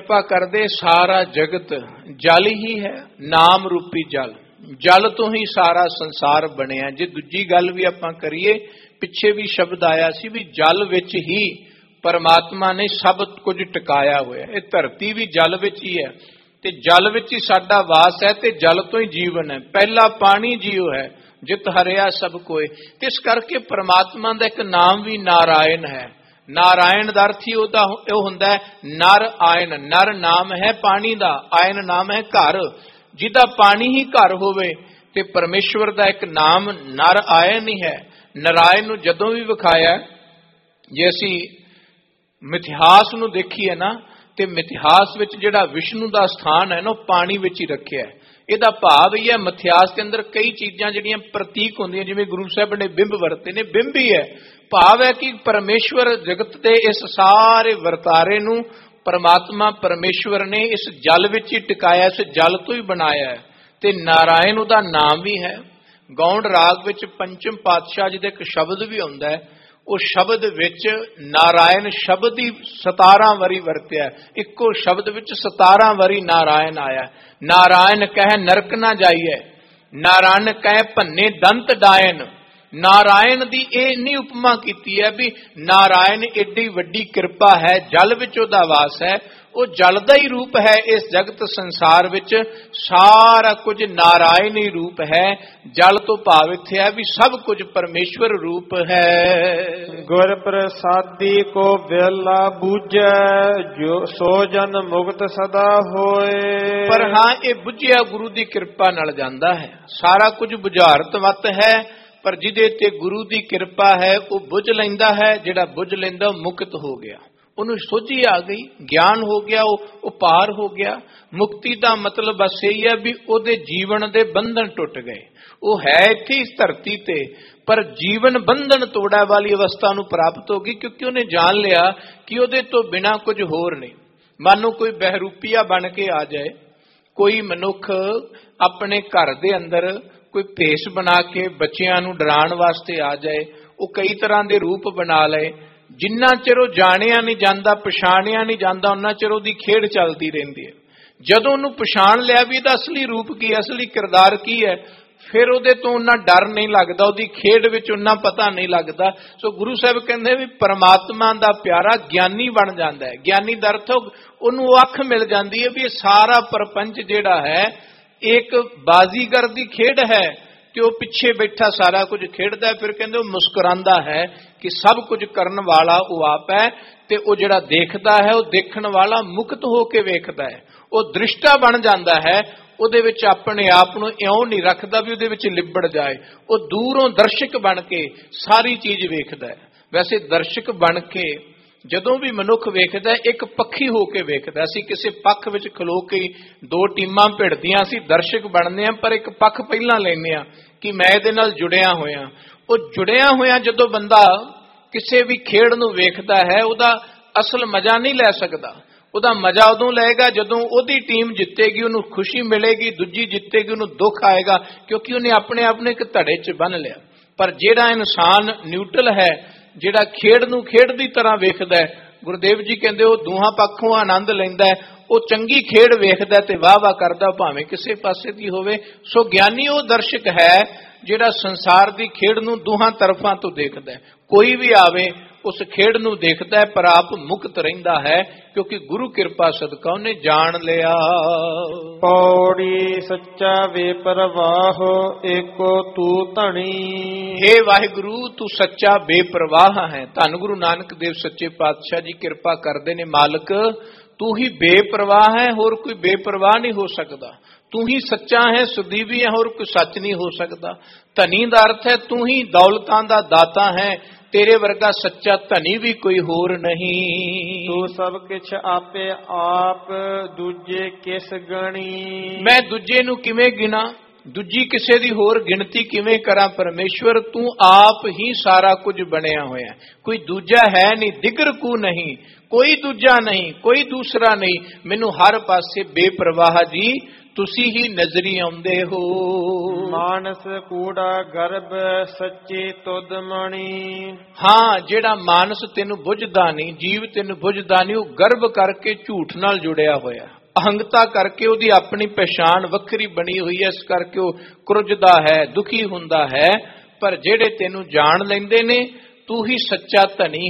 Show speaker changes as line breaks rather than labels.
ਕਿਰਪਾ ਕਰਦੇ ਸਾਰਾ ਜਗਤ ਜਲ ਹੀ ਹੈ, ਨਾਮ ਰੂਪੀ ਜਲ। ਜਲ ਤੋਂ ਹੀ ਸਾਰਾ ਸੰਸਾਰ ਬਣਿਆ। ਜੇ ਦੂਜੀ ਗੱਲ ਵੀ ਆਪਾਂ ਕਰੀਏ, ਪਿੱਛੇ ਵੀ ਸ਼ਬਦ ਆਇਆ ਸੀ ਵੀ ਜਲ ਵਿੱਚ ਹੀ ਪਰਮਾਤਮਾ ਨੇ ਸਭ ਕੁਝ ਟਿਕਾਇਆ ਹੋਇਆ। ਇਹ ਧਰਤੀ ਵੀ ਜਲ ਵਿੱਚ ਹੀ ਹੈ ਤੇ ਜਲ ਵਿੱਚ ਹੀ ਸਾਡਾ ਵਾਸ ਹੈ ਤੇ ਜਲ ਤੋਂ ਹੀ ਜੀਵਨ ਹੈ। ਪਹਿਲਾ ਪਾਣੀ ਜੀਉ ਹੈ, ਜਿਤ ਹਰਿਆ ਸਭ ਕੋਏ। ਤੇ ਇਸ ਕਰਕੇ ਪਰਮਾਤਮਾ ਦਾ ਇੱਕ ਨਾਮ ਵੀ ਨਾਰਾਇਣ ਹੈ। ਨਾਰਾਇਣ ਦਾ ਅਰਥ ਹੀ ਉਹਦਾ ਉਹ ਹੁੰਦਾ ਨਰ ਆਇਨ। ਨਰ ਨਾਮ ਹੈ ਪਾਣੀ ਦਾ, ਆਇਨ ਨਾਮ ਹੈ ਘਰ। ਜਿਹਦਾ ਪਾਣੀ ਹੀ ਘਰ ਹੋਵੇ ਤੇ ਪਰਮੇਸ਼ਵਰ ਦਾ ਇੱਕ ਨਾਮ ਨਰ ਆਇਨ ਹੀ ਹੈ। ਨਾਰਾਇਣ ਨੂੰ ਜਦੋਂ ਵੀ ਵਿਖਾਇਆ, ਜੇ ਅਸੀਂ ਮਿਥਿਹਾਸ ਨੂੰ ਦੇਖੀਏ ਨਾ, ਤੇ ਮਿਥਿਹਾਸ ਵਿੱਚ ਜਿਹੜਾ ਵਿਸ਼ਨੂੰ ਦਾ ਸਥਾਨ ਹੈ ਨਾ, ਉਹ ਪਾਣੀ ਵਿੱਚ ਹੀ ਰੱਖਿਆ। ਇਹਦਾ ਭਾਵ ਇਹ ਹੈ, ਮਿਥਿਹਾਸ ਦੇ ਅੰਦਰ ਕਈ ਚੀਜ਼ਾਂ ਜਿਹੜੀਆਂ ਪ੍ਰਤੀਕ ਹੁੰਦੀਆਂ, ਜਿਵੇਂ ਗੁਰੂ ਸਾਹਿਬ ਨੇ ਬਿੰਬ ਵਰਤੇ ਨੇ, ਬਿੰਬ ਹੀ ਹੈ। ਭਾਵ ਹੈ ਕਿ ਪਰਮੇਸ਼ਵਰ ਜਗਤ ਦੇ ਇਸ ਸਾਰੇ ਵਰਤਾਰੇ ਨੂੰ ਪਰਮਾਤਮਾ ਪਰਮੇਸ਼ਵਰ ਨੇ ਇਸ ਜਲ ਵਿੱਚ ਹੀ ਟਿਕਾਇਆ, ਇਸ ਜਲ ਤੋਂ ਹੀ ਬਣਾਇਆ ਹੈ। ਤੇ ਨਾਰਾਇਣ ਉਹਦਾ ਨਾਮ ਵੀ ਹੈ। ਗੌਂਡ ਰਾਗ ਵਿੱਚ ਪੰਚਮ ਪਾਤਸ਼ਾਹ ਜੀ ਦਾ ਇੱਕ ਸ਼ਬਦ ਵੀ ਆਉਂਦਾ ਹੈ। ਉਹ ਸ਼ਬਦ ਵਿੱਚ ਨਾਰਾਇਣ ਸ਼ਬਦ ਹੀ 17 ਵਾਰੀ ਵਰਤਿਆ। ਇੱਕੋ ਸ਼ਬਦ ਵਿੱਚ 17 ਵਾਰੀ ਨਾਰਾਇਣ ਆਇਆ। ਨਾਰਾਇਣ ਕਹਿ ਨਰਕ ਨਾ ਜਾਈਏ, ਨਾਰਾਇਣ ਕਹਿ ਭੰਨੇ ਦੰਤ ਡਾਇਨ। ਨਾਰਾਇਣ ਦੀ ਇਹ ਇੰਨੀ ਉਪਮਾ ਕੀਤੀ ਹੈ ਵੀ ਨਾਰਾਇਣ ਏਡੀ ਵੱਡੀ ਕਿਰਪਾ ਹੈ, ਜਲ ਵਿੱਚ ਉਹਦਾ ਵਾਸ ਹੈ। ਉਹ ਜਲ ਦਾ ਹੀ ਰੂਪ ਹੈ। ਇਸ ਜਗਤ ਸੰਸਾਰ ਵਿੱਚ ਸਾਰਾ ਕੁਝ ਨਾਰਾਇਣ ਹੀ ਰੂਪ ਹੈ। ਜਲ ਤੋਂ ਭਾਵ ਇੱਥੇ ਹੈ ਵੀ ਸਭ ਕੁਝ ਪਰਮੇਸ਼ਵਰ ਰੂਪ ਹੈ।
ਗੁਰ ਪ੍ਰਸਾਦੀ ਕੋ ਵੇਲਾ ਬੂਝੈ, ਜੋ ਸੋ ਜਨ ਮੁਕਤ ਸਦਾ ਹੋਏ।
ਪਰ ਹਾਂ, ਇਹ ਬੁੱਝਿਆ ਗੁਰੂ ਦੀ ਕਿਰਪਾ ਨਾਲ ਜਾਂਦਾ ਹੈ। ਸਾਰਾ ਕੁਝ ਬੁਝਾਰਤ ਵੱਤ ਹੈ, ਪਰ ਜਿਹਦੇ ਤੇ ਗੁਰੂ ਦੀ ਕਿਰਪਾ ਹੈ ਉਹ ਬੁੱਝ ਲੈਂਦਾ ਹੈ। ਜਿਹੜਾ ਬੁੱਝ ਲੈਂਦਾ ਉਹ ਮੁਕਤ ਹੋ ਗਿਆ, ਉਹਨੂੰ ਸੋਝੀ ਆ ਗਈ, ਗਿਆਨ ਹੋ ਗਿਆ, ਉਹ ਪਾਰ ਹੋ ਗਿਆ। ਮੁਕਤੀ ਦਾ ਮਤਲਬ ਬਸ ਇਹੀ ਹੈ ਵੀ ਉਹਦੇ ਜੀਵਨ ਦੇ ਬੰਧਨ ਟੁੱਟ ਗਏ। ਉਹ ਹੈ ਇੱਥੇ ਇਸ ਧਰਤੀ ਤੇ, ਪਰ ਜੀਵਨ ਬੰਧਨ ਤੋੜਾ ਵਾਲੀ ਅਵਸਥਾ ਨੂੰ ਪ੍ਰਾਪਤ ਹੋ ਗਈ, ਕਿਉਂਕਿ ਉਹਨੇ ਜਾਣ ਲਿਆ ਕਿ ਉਹਦੇ ਤੋਂ ਬਿਨਾਂ ਕੁਝ ਹੋਰ ਨਹੀਂ। ਮਾਨੋ ਕੋਈ ਬਹਿਰੂਪੀਆ ਬਣ ਕੇ ਆ ਜਾਏ, ਕੋਈ ਮਨੁੱਖ ਆਪਣੇ ਘਰ ਦੇ ਅੰਦਰ ਕੋਈ ਭੇਸ ਬਣਾ ਕੇ ਬੱਚਿਆਂ ਨੂੰ ਡਰਾਉਣ ਵਾਸਤੇ ਆ ਜਾਏ, ਉਹ ਕਈ ਤਰ੍ਹਾਂ ਦੇ ਰੂਪ ਬਣਾ ਲਏ। ਜਿੰਨਾ ਚਿਰ ਉਹ ਜਾਣਿਆ ਨਹੀਂ ਜਾਂਦਾ, ਪਛਾਣਿਆ ਨਹੀਂ ਜਾਂਦਾ, ਉਹਨਾਂ ਚਿਰ ਉਹਦੀ ਖੇਡ ਚੱਲਦੀ ਰਹਿੰਦੀ ਹੈ। ਜਦੋਂ ਉਹਨੂੰ ਪਛਾਣ ਲਿਆ ਵੀ ਇਹਦਾ ਅਸਲੀ ਰੂਪ ਕੀ ਹੈ, ਅਸਲੀ ਕਿਰਦਾਰ ਕੀ ਹੈ, ਫਿਰ ਉਹਦੇ ਤੋਂ ਉਹਨਾਂ ਡਰ ਨਹੀਂ ਲੱਗਦਾ, ਉਹਦੀ ਖੇਡ ਵਿੱਚ ਉਹਨਾਂ ਪਤਾ ਨਹੀਂ ਲੱਗਦਾ। ਸੋ ਗੁਰੂ ਸਾਹਿਬ ਕਹਿੰਦੇ ਵੀ ਪਰਮਾਤਮਾ ਦਾ ਪਿਆਰਾ ਗਿਆਨੀ ਬਣ ਜਾਂਦਾ ਹੈ। ਗਿਆਨੀ ਦਾ ਅਰਥ ਉਹਨੂੰ ਉਹ ਅੱਖ ਮਿਲ ਜਾਂਦੀ ਹੈ ਵੀ ਇਹ ਸਾਰਾ ਪ੍ਰਪੰਚ ਜਿਹੜਾ ਹੈ ਇੱਕ ਬਾਜ਼ੀਗਰ ਦੀ ਖੇਡ ਹੈ ਤੇ ਉਹ ਪਿੱਛੇ ਬੈਠਾ ਸਾਰਾ ਕੁਝ ਖੇਡਦਾ। ਫਿਰ ਕਹਿੰਦੇ ਉਹ ਮੁਸਕਰਾਉਂਦਾ ਹੈ ਕਿ ਸਭ ਕੁਝ ਕਰਨ ਵਾਲਾ ਉਹ ਆਪ ਹੈ, ਤੇ ਉਹ ਜਿਹੜਾ ਦੇਖਦਾ ਹੈ ਉਹ ਦੇਖਣ ਵਾਲਾ ਮੁਕਤ ਹੋ ਕੇ ਵੇਖਦਾ ਹੈ। ਉਹ ਦ੍ਰਿਸ਼ਟਾ ਬਣ ਜਾਂਦਾ ਹੈ, ਉਹਦੇ ਵਿੱਚ ਆਪਣੇ ਆਪ ਨੂੰ ਇਉਂ ਨਹੀਂ ਰੱਖਦਾ ਵੀ ਉਹਦੇ ਵਿੱਚ ਲਿਬੜ ਜਾਏ। ਉਹ ਦੂਰੋਂ ਦਰਸ਼ਕ ਬਣ ਕੇ ਸਾਰੀ ਚੀਜ਼ ਵੇਖਦਾ ਹੈ। ਵੈਸੇ ਦਰਸ਼ਕ ਬਣ ਕੇ ਜਦੋਂ ਵੀ ਮਨੁੱਖ ਵੇਖਦਾ, ਇੱਕ ਪੱਖੀ ਹੋ ਕੇ ਵੇਖਦਾ। ਅਸੀਂ ਕਿਸੇ ਪੱਖ ਵਿੱਚ ਖਲੋ ਕੇ ਦੋ ਟੀਮਾਂ ਭਿੜਦੀਆਂ, ਅਸੀਂ ਦਰਸ਼ਕ ਬਣਦੇ ਹਾਂ, ਪਰ ਇੱਕ ਪੱਖ ਪਹਿਲਾਂ ਲੈਂਦੇ ਹਾਂ ਕਿ ਮੈਂ ਇਹਦੇ ਨਾਲ ਜੁੜਿਆ ਹੋਇਆ। ਉਹ ਜੁੜਿਆ ਹੋਇਆ ਜਦੋਂ ਬੰਦਾ ਕਿਸੇ ਵੀ ਖੇਡ ਨੂੰ ਵੇਖਦਾ ਹੈ, ਉਹਦਾ ਅਸਲ ਮਜ਼ਾ ਨਹੀਂ ਲੈ ਸਕਦਾ। ਉਹਦਾ ਮਜ਼ਾ ਉਦੋਂ ਲਏਗਾ ਜਦੋਂ ਉਹਦੀ ਟੀਮ ਜਿੱਤੇਗੀ, ਉਹਨੂੰ ਖੁਸ਼ੀ ਮਿਲੇਗੀ, ਦੂਜੀ ਜਿੱਤੇਗੀ ਉਹਨੂੰ ਦੁੱਖ ਆਏਗਾ, ਕਿਉਂਕਿ ਉਹਨੇ ਆਪਣੇ ਆਪ ਨੂੰ ਇੱਕ ਧੜੇ 'ਚ ਬੰਨ੍ਹ ਲਿਆ। ਪਰ ਜਿਹੜਾ ਇਨਸਾਨ ਨਿਊਟਰਲ ਹੈ, ਜਿਹੜਾ ਖੇਡ ਨੂੰ ਖੇਡ ਦੀ ਤਰ੍ਹਾਂ ਵੇਖਦਾ ਹੈ, ਗੁਰਦੇਵ ਜੀ ਕਹਿੰਦੇ ਉਹ ਦੋਹਾਂ ਪੱਖੋਂ ਆਨੰਦ ਲੈਂਦਾ ਹੈ। ਉਹ ਚੰਗੀ ਖੇਡ ਵੇਖਦਾ ਤੇ ਵਾਹ ਵਾਹ ਕਰਦਾ, ਭਾਵੇਂ ਕਿਸੇ ਪਾਸੇ ਦੀ ਹੋਵੇ। ਸੋ ਗਿਆਨੀ ਉਹ ਦਰਸ਼ਕ ਹੈ ਜਿਹੜਾ ਸੰਸਾਰ ਦੀ ਖੇਡ ਨੂੰ ਦੋਹਾਂ ਤਰਫਾਂ ਤੋਂ ਦੇਖਦਾ ਹੈ। ਕੋਈ ਵੀ ਆਵੇ ਉਸ ਖੇਡ ਨੂੰ ਦੇਖਦਾ ਹੈ, ਪਰ ਆਪ ਮੁਕਤ ਰਹਿੰਦਾ ਹੈ, ਕਿਉਂਕਿ ਗੁਰੂ ਕਿਰਪਾ ਸਦਕਾ ਉਹਨੇ ਜਾਣ ਲਿਆ।
ਪੌੜੀ ਸੱਚਾ ਬੇਪਰਵਾਹ ਏਕੋ ਤੂੰ ਧਣੀ।
ਹੇ ਵਾਹਿਗੁਰੂ, ਤੂੰ ਸੱਚਾ ਬੇਪਰਵਾਹ ਹੈ। ਧੰਨ ਗੁਰੂ ਨਾਨਕ ਦੇਵ ਸੱਚੇ ਪਾਤਸ਼ਾਹ ਜੀ ਕਿਰਪਾ ਕਰਦੇ ਨੇ, ਮਾਲਕ ਤੂੰ ਹੀ ਬੇਪਰਵਾਹ ਹੈ, ਹੋਰ ਕੋਈ ਬੇਪਰਵਾਹ ਨਹੀਂ ਹੋ ਸਕਦਾ। ਤੂੰ ਹੀ ਸੱਚਾ ਹੈ, ਸੁਦੀਵੀ ਹੈ, ਹੋਰ ਕੋਈ ਸੱਚ ਨਹੀਂ ਹੋ ਸਕਦਾ। ਧਨੀ ਦਾ ਅਰਥ ਹੈ ਤੂੰ ਹੀ ਦੌਲਤਾਂ ਦਾ ਦਾਤਾ ਹੈ, ਤੇਰੇ ਵਰਗਾ ਸੱਚਾ ਧਨੀ ਵੀ ਕੋਈ ਹੋਰ ਨਹੀਂ।
ਤੂੰ ਸਭ ਕੁਛ ਆਪੇ ਆਪ, ਦੂਜੇ ਕਿਸ ਗਣੀ। ਮੈਂ
ਦੂਜੇ ਨੂੰ ਕਿਵੇਂ ਗਿਣਾ, ਦੂਜੀ ਕਿਸੇ ਦੀ ਹੋਰ ਗਿਣਤੀ ਕਿਵੇਂ ਕਰਾਂ। ਪਰਮੇਸ਼ਵਰ ਤੂੰ ਆਪ ਹੀ ਸਾਰਾ ਕੁਝ ਬਣਿਆ ਹੋਇਆ, ਕੋਈ ਦੂਜਾ ਹੈ ਨਹੀਂ। ਦਿਗਰ ਕੂ ਨਹੀਂ, ਕੋਈ ਦੂਜਾ ਨਹੀਂ, ਕੋਈ ਦੂਸਰਾ ਨਹੀਂ। ਮੈਨੂੰ ਹਰ ਪਾਸੇ ਬੇਪਰਵਾਹ ਜੀ ਤੁਸੀਂ ਹੀ ਨਜ਼ਰੀ ਆਉਂਦੇ ਹੋ।
ਮਾਨਸ ਕੂੜਾ ਗਰਭ ਸੱਚੀ ਤੁਧ ਮਣੀ।
ਹਾਂ, ਜਿਹੜਾ ਮਾਨਸ ਤੈਨੂੰ ਬੁੱਝਦਾ ਨਹੀਂ, ਜੀਵ ਤੈਨੂੰ ਬੁੱਝਦਾ ਨਹੀਂ, ਉਹ ਗਰਭ ਕਰਕੇ ਝੂਠ ਨਾਲ ਜੁੜਿਆ ਹੋਇਆ, ਅਹੰਗਤਾ ਕਰਕੇ ਉਹਦੀ ਆਪਣੀ ਪਛਾਣ ਵੱਖਰੀ ਬਣੀ ਹੋਈ ਹੈ, ਇਸ ਕਰਕੇ ਉਹ ਕਰੁੱਝਦਾ ਹੈ, ਦੁਖੀ ਹੁੰਦਾ ਹੈ। ਪਰ ਜਿਹੜੇ ਤੈਨੂੰ ਜਾਣ ਲੈਂਦੇ ਨੇ, ਤੂੰ ਹੀ ਸੱਚਾ ਧਨੀ